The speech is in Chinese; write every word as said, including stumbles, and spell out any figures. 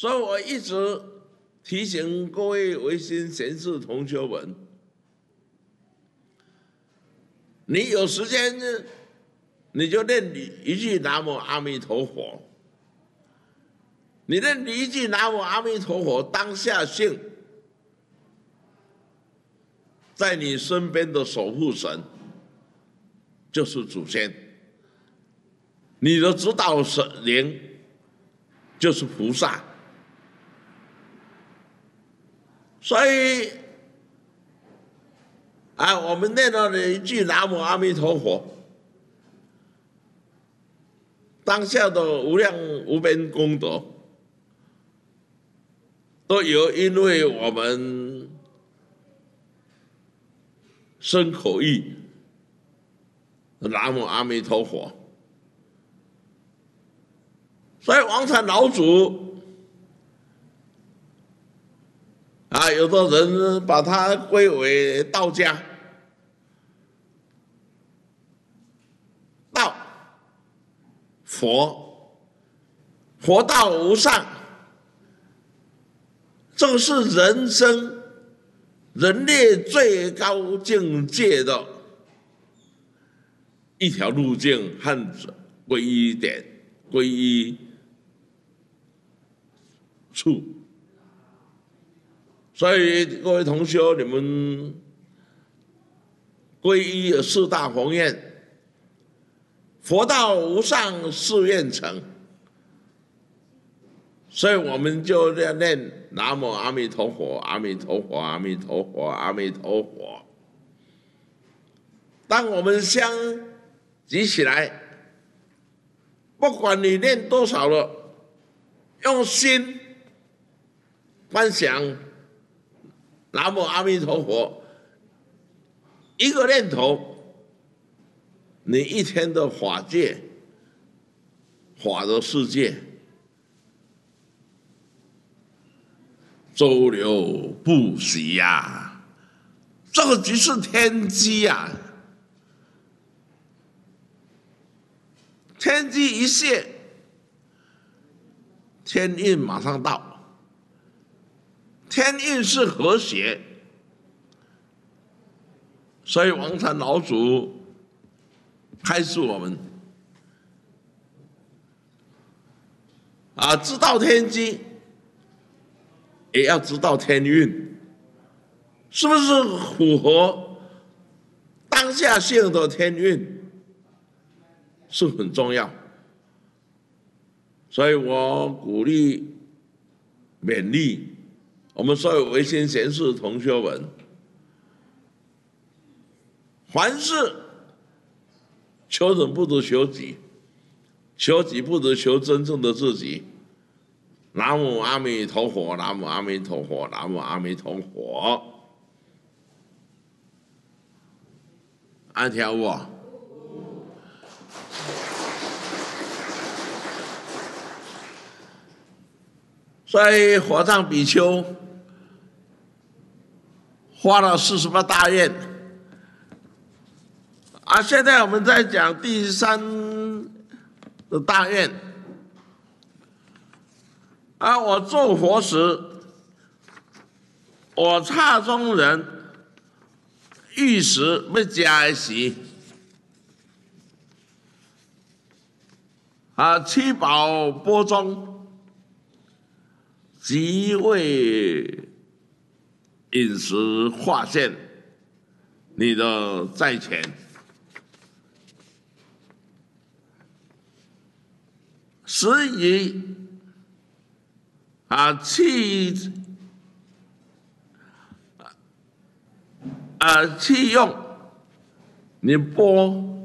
所以我一直提醒各位维新贤士同学们，你有时间呢，你就念一句南无阿弥陀佛。你念一句南无阿弥陀佛，当下性在你身边的守护神就是祖先，你的指导神灵就是菩萨。所以啊，我们念到了一句南无阿弥陀佛，当下的无量无边功德，都有因为我们身口意南无阿弥陀佛。所以王禅老祖啊，有的人把它归为道家，道佛佛道无上，这是人生人类最高境界的一条路径和皈依点、皈依处。所以各位同学，你们皈依四大宏愿，佛道无上誓愿成，所以我们就要念南无阿弥陀佛，阿弥陀佛，阿弥陀佛，阿弥陀佛。当我们相集起来，不管你念多少了，用心观想南无阿弥陀佛，一个念头，你一天的法界、法的世界周流不息呀、啊，这个就是天机呀、啊！天机一泄，天运马上到。天运是和谐，所以王禅老祖开示我们啊，知道天机，也要知道天运，是不是符合当下性的天运，是很重要。所以我鼓励、勉励我们所有维新贤士同学们，凡事求人不如求己，求己不如求真正的自己。南无阿弥陀佛，南无阿弥陀佛，南无阿弥陀佛。安听有无？所以火藏比丘发了四十八大愿啊！现在我们在讲第三的大愿啊！我做佛时，我刹中人欲时要加的时啊，七宝钵中即为饮食化现你的在前，时以啊弃啊弃用你钵